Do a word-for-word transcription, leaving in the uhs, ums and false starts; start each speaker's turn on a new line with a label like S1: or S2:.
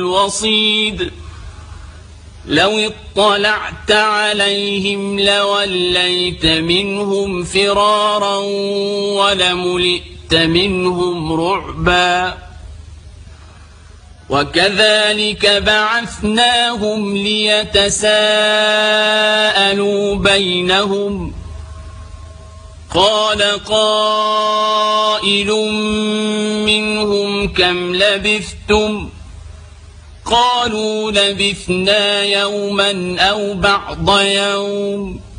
S1: الوصيد لو اطلعت عليهم لوليت منهم فرارا ولملئت منهم رعبا وكذلك بعثناهم ليتساءلوا بينهم قال قائل منهم كم لبثتم قالوا لبثنا يوما أو بعض يوم